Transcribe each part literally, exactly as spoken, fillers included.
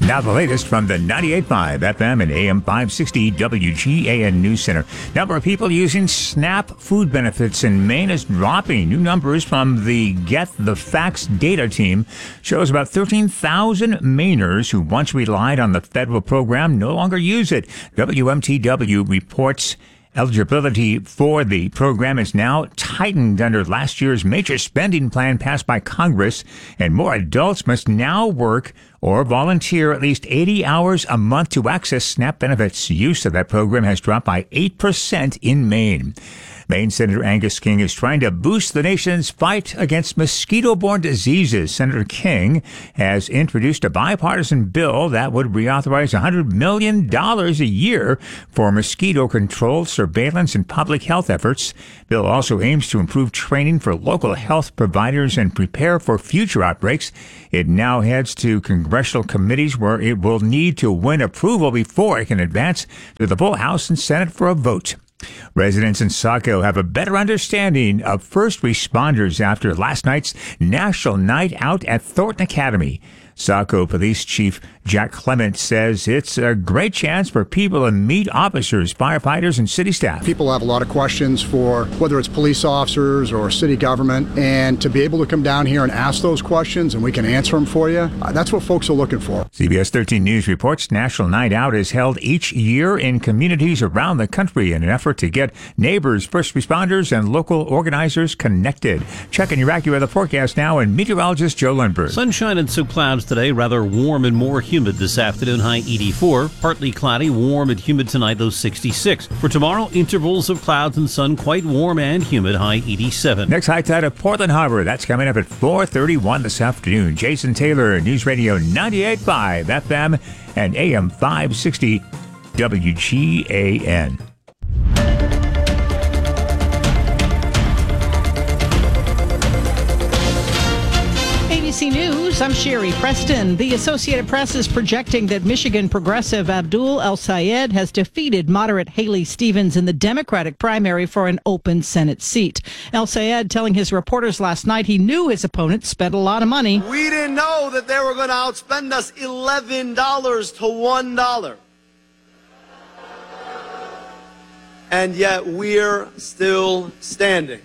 Now the latest from the ninety-eight point five F M and A M five sixty W G A N News Center. Number of people using SNAP food benefits in Maine is dropping. New numbers from the Get the Facts data team shows about thirteen thousand Mainers who once relied on the federal program no longer use it. W M T W reports eligibility for the program is now tightened under last year's major spending plan passed by Congress, and more adults must now work or volunteer at least eighty hours a month to access SNAP benefits. Use of that program has dropped by eight percent in Maine. Maine Senator Angus King is trying to boost the nation's fight against mosquito-borne diseases. Senator King has introduced a bipartisan bill that would reauthorize one hundred million dollars a year for mosquito control, surveillance, and public health efforts. Bill also aims to improve training for local health providers and prepare for future outbreaks. It now heads to congressional committees where it will need to win approval before it can advance to the full House and Senate for a vote. Residents in Saco have a better understanding of first responders after last night's National Night Out at Thornton Academy. Saco Police Chief Jack Clement says it's a great chance for people to meet officers, firefighters, and city staff. People have a lot of questions for whether it's police officers or city government, and to be able to come down here and ask those questions and we can answer them for you, that's what folks are looking for. C B S thirteen News reports National Night Out is held each year in communities around the country in an effort to get neighbors, first responders, and local organizers connected. Checking your AccuWeather forecast now, and meteorologist Joe Lundberg. Sunshine and some clouds today, rather warm and more humid this afternoon, high eighty-four. Partly cloudy, warm and humid tonight, low sixty-six. For tomorrow, intervals of clouds and sun, quite warm and humid, high eighty-seven. Next high tide of Portland Harbor. That's coming up at four thirty-one this afternoon. Jason Taylor, News Radio ninety-eight point five F M and A M five sixty W G A N. A B C News, I'm Sherry Preston. The Associated Press is projecting that Michigan progressive Abdul El-Sayed has defeated moderate Haley Stevens in the Democratic primary for an open Senate seat. El-Sayed telling his reporters last night he knew his opponent spent a lot of money. We didn't know that they were going to outspend us eleven dollars to one dollar. And yet we're still standing.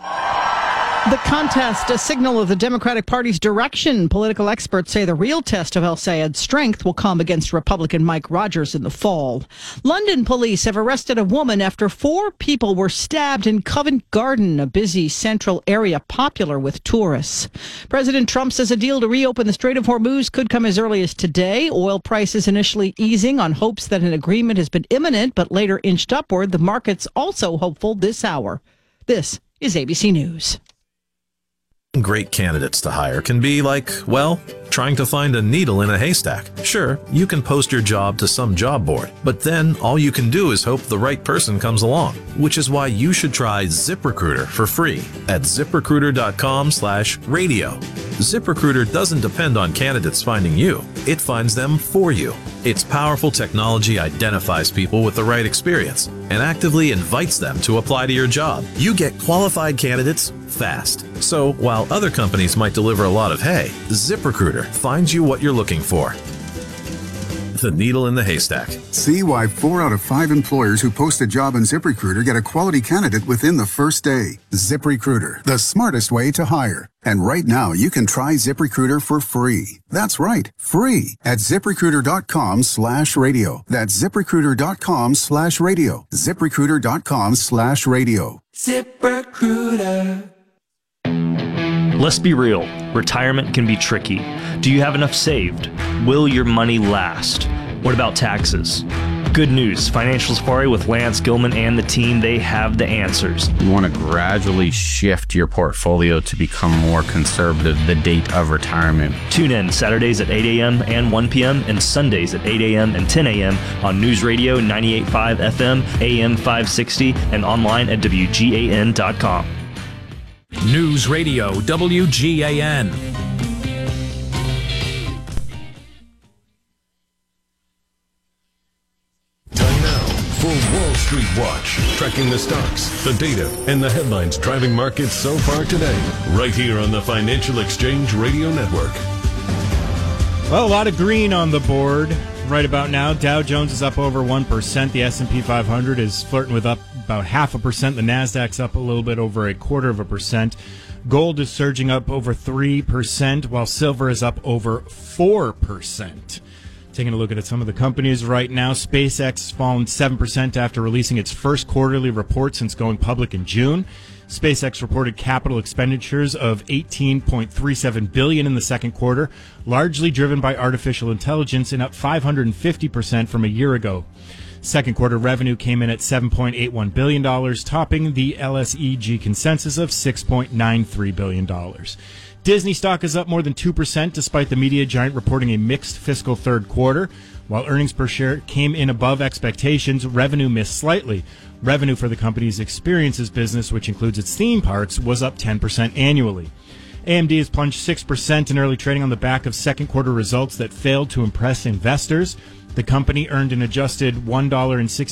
The contest, a signal of the Democratic Party's direction. Political experts say the real test of El-Sayed's strength will come against Republican Mike Rogers in the fall. London police have arrested a woman after four people were stabbed in Covent Garden, a busy central area popular with tourists. President Trump says a deal to reopen the Strait of Hormuz could come as early as today. Oil prices initially easing on hopes that an agreement has been imminent, but later inched upward. The market's also hopeful this hour. This is A B C News. Great candidates to hire can be like, well, trying to find a needle in a haystack. Sure, you can post your job to some job board, but then all you can do is hope the right person comes along, which is why you should try ZipRecruiter for free at ZipRecruiter.com slash radio. ZipRecruiter doesn't depend on candidates finding you. It finds them for you. Its powerful technology identifies people with the right experience and actively invites them to apply to your job. You get qualified candidates fast. So while other companies might deliver a lot of hay, ZipRecruiter finds you what you're looking for. The needle in the haystack. See why four out of five employers who post a job on ZipRecruiter get a quality candidate within the first day. ZipRecruiter, the smartest way to hire. And right now, you can try ZipRecruiter for free. That's right, free at ZipRecruiter.com slash radio. That's ZipRecruiter.com slash radio. ZipRecruiter.com slash radio. ZipRecruiter. Let's be real. Retirement can be tricky. Do you have enough saved? Will your money last? What about taxes? Good news. Financial Safari with Lance Gilman and the team, they have the answers. You want to gradually shift your portfolio to become more conservative the date of retirement. Tune in Saturdays at eight a.m. and one p.m. and Sundays at eight a.m. and ten a.m. on News Radio ninety-eight point five F M, A M five sixty, and online at W G A N dot com. News Radio W G A N. Time now for Wall Street Watch, tracking the stocks, the data, and the headlines driving markets so far today, right here on the Financial Exchange Radio Network. Well, a lot of green on the board right about now. Dow Jones is up over one percent. The S and P five hundred is flirting with up about half a percent. The Nasdaq's up a little bit over a quarter of a percent. Gold is surging up over three percent, while silver is up over four percent. Taking a look at some of the companies right now, SpaceX has fallen seven percent after releasing its first quarterly report since going public in June. SpaceX reported capital expenditures of eighteen point three seven billion dollars in the second quarter, largely driven by artificial intelligence, and up five hundred fifty percent from a year ago. Second quarter revenue came in at seven point eight one billion dollars, topping the L S E G consensus of six point nine three billion dollars. Disney stock is up more than two percent despite the media giant reporting a mixed fiscal third quarter. While earnings per share came in above expectations, revenue missed slightly. Revenue for the company's experiences business, which includes its theme parks, was up ten percent annually. A M D has plunged six percent in early trading on the back of second quarter results that failed to impress investors. The company earned an adjusted one dollar and sixty